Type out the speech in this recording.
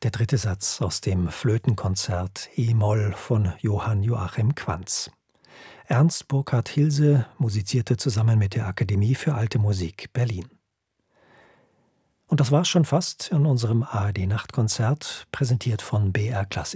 Der dritte Satz aus dem Flötenkonzert E-Moll von Johann Joachim Quantz. Ernst Burkhard Hilse musizierte zusammen mit der Akademie für Alte Musik Berlin. Und das war's schon fast in unserem ARD-Nachtkonzert, präsentiert von BR Klassik.